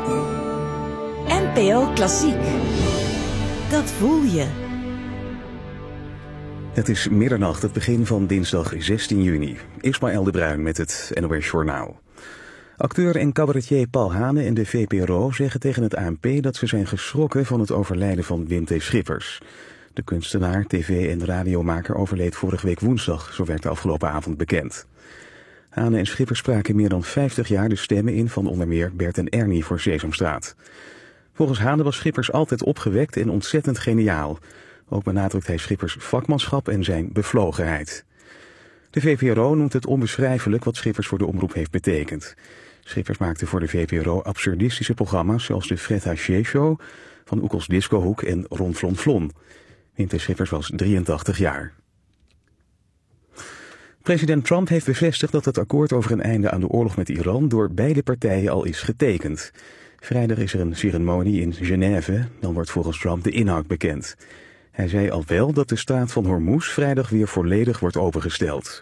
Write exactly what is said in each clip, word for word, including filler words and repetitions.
N P O Klassiek. Dat voel je. Het is middernacht, het begin van dinsdag zestien juni. Ismaël de Bruin met het N O S Journaal. Acteur en cabaretier Paul Hane en de V P R O zeggen tegen het A N P dat ze zijn geschrokken van het overlijden van Wim T. Schippers. De kunstenaar, tv- en radiomaker overleed vorige week woensdag, zo werd de afgelopen avond bekend. Hane en Schippers spraken meer dan vijftig jaar de stemmen in van onder meer Bert en Ernie voor Sesamstraat. Volgens Hane was Schippers altijd opgewekt en ontzettend geniaal. Ook benadrukt hij Schippers vakmanschap en zijn bevlogenheid. De V P R O noemt het onbeschrijfelijk wat Schippers voor de omroep heeft betekend. Schippers maakte voor de V P R O absurdistische programma's zoals de Fred Haché Show, Van Oekels Discohoek en Ron Flon Flon. Wim T. Schippers was drieëntachtig jaar. President Trump heeft bevestigd dat het akkoord over een einde aan de oorlog met Iran door beide partijen al is getekend. Vrijdag is er een ceremonie in Genève, dan wordt volgens Trump de inhoud bekend. Hij zei al wel dat de straat van Hormuz vrijdag weer volledig wordt opengesteld.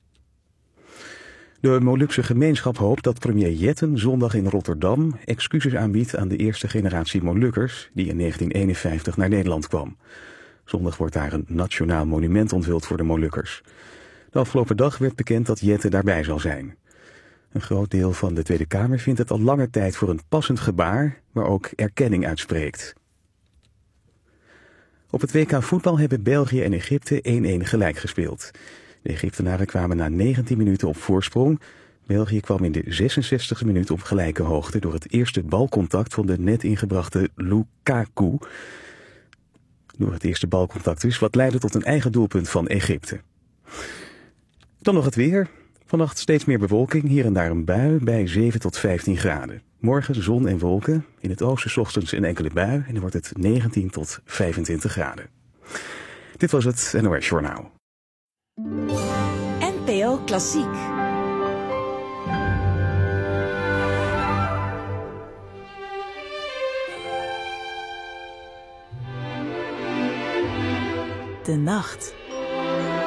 De Molukse gemeenschap hoopt dat premier Jetten zondag in Rotterdam excuses aanbiedt aan de eerste generatie Molukkers die in negentien eenenvijftig naar Nederland kwam. Zondag wordt daar een nationaal monument onthuld voor de Molukkers. De afgelopen dag werd bekend dat Jetten daarbij zal zijn. Een groot deel van de Tweede Kamer vindt het al lange tijd voor een passend gebaar, maar ook erkenning uitspreekt. Op het W K voetbal hebben België en Egypte één-één gelijk gespeeld. De Egyptenaren kwamen na negentien minuten op voorsprong. België kwam in de zesenzestigste minuut op gelijke hoogte door het eerste balcontact van de net ingebrachte Lukaku. Door het eerste balcontact dus, wat leidde tot een eigen doelpunt van Egypte. Dan nog het weer. Vannacht steeds meer bewolking, hier en daar een bui bij zeven tot vijftien graden. Morgen zon en wolken, in het oosten 's ochtends een enkele bui en dan wordt het negentien tot vijfentwintig graden. Dit was het N O S Journaal. N P O Klassiek. De nacht.